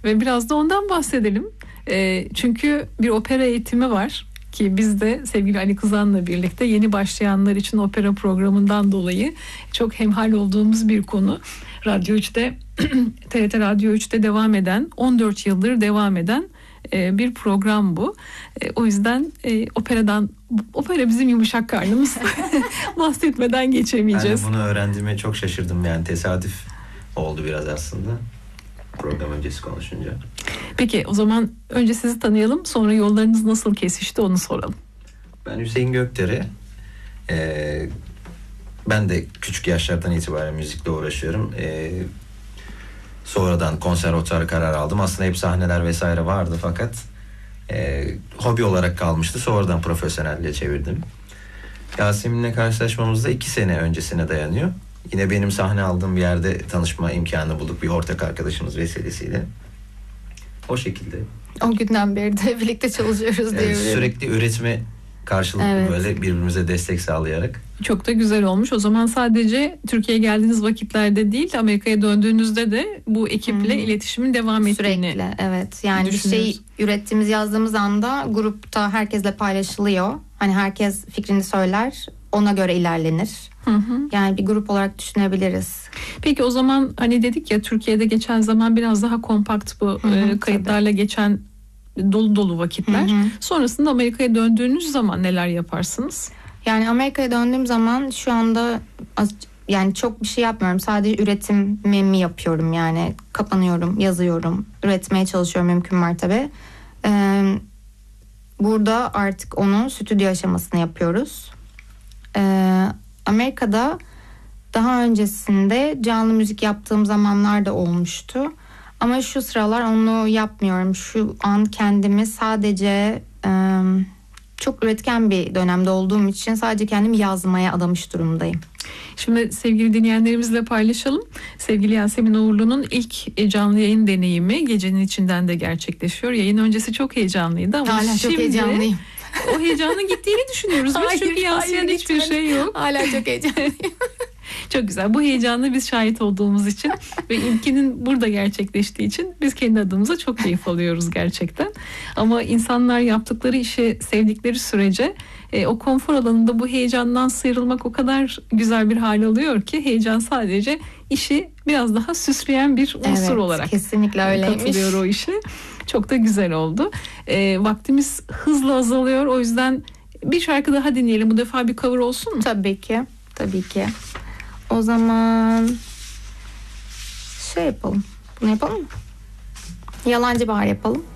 ve biraz da ondan bahsedelim. Çünkü bir opera eğitimi var ki biz de sevgili Ali Kızan'la birlikte yeni başlayanlar için opera programından dolayı çok hemhal olduğumuz bir konu. Radyo 3'te TRT Radyo 3'te devam eden, 14 yıldır devam eden bir program bu. O yüzden opera bizim yumuşak karnımız. Bahsetmeden geçemeyeceğiz. Ben de bunu öğrendiğime çok şaşırdım, yani tesadüf oldu biraz aslında program öncesi konuşunca. Peki o zaman önce sizi tanıyalım, sonra yollarınız nasıl kesişti onu soralım. Ben Hüseyin Gökdere. Ben de küçük yaşlardan itibaren müzikle uğraşıyorum. Sonradan konservatuara karar aldım. Aslında hep sahneler vesaire vardı fakat hobi olarak kalmıştı. Sonradan profesyonelliğe çevirdim. Yasemin'le karşılaşmamız da 2 sene öncesine dayanıyor. Yine benim sahne aldığım bir yerde tanışma imkanı bulduk bir ortak arkadaşımız vesilesiyle. O şekilde. O günden beri de birlikte çalışıyoruz diyebilirim. Sürekli üretme karşılıklı böyle birbirimize destek sağlayarak. Çok da güzel olmuş. O zaman sadece Türkiye'ye geldiğiniz vakitlerde değil, Amerika'ya döndüğünüzde de bu ekiple iletişimin devam ettiğini sürekli, evet. Yani bir şey ürettiğimiz, yazdığımız anda grupta herkesle paylaşılıyor. Hani herkes fikrini söyler, ona göre ilerlenir. Yani bir grup olarak düşünebiliriz. Peki o zaman hani dedik ya, Türkiye'de geçen zaman biraz daha kompakt bu kayıtlarla geçen dolu dolu vakitler. Sonrasında Amerika'ya döndüğünüz zaman neler yaparsınız? Yani Amerika'ya döndüğüm zaman şu anda yani çok bir şey yapmıyorum. Sadece üretimimi yapıyorum. Yani kapanıyorum, yazıyorum, üretmeye çalışıyorum mümkün mertebe. Burada artık onu stüdyo aşamasını yapıyoruz. Amerika'da daha öncesinde canlı müzik yaptığım zamanlar da olmuştu. Ama şu sıralar onu yapmıyorum. Şu an kendimi sadece çok üretken bir dönemde olduğum için sadece kendimi yazmaya adamış durumdayım. Şimdi sevgili dinleyenlerimizle paylaşalım. Sevgili Yasemin Uğurlu'nun ilk canlı yayın deneyimi gecenin içinden de gerçekleşiyor. Yayın öncesi çok heyecanlıydı ama hala şimdi çok heyecanlıyım. O heyecanın gittiğini düşünüyoruz. Biz çünkü yansıyan hiçbir şey yok. Hala çok heyecanlıyım. Çok güzel. Bu heyecanla biz şahit olduğumuz için ve ilkinin burada gerçekleştiği için biz kendi adımıza çok keyif alıyoruz gerçekten. Ama insanlar yaptıkları işi sevdikleri sürece o konfor alanında bu heyecandan sıyrılmak o kadar güzel bir hal alıyor ki heyecan sadece işi biraz daha süsleyen bir unsur olarak kesinlikle öyleymiş. Katılıyor o işe. Çok da güzel oldu. Vaktimiz hızla azalıyor. O yüzden bir şarkı daha dinleyelim. Bu defa bir cover olsun mu? Tabii ki. Tabii ki. O zaman yapalım. Bunu yapalım mı? Yalancı Bahar yapalım.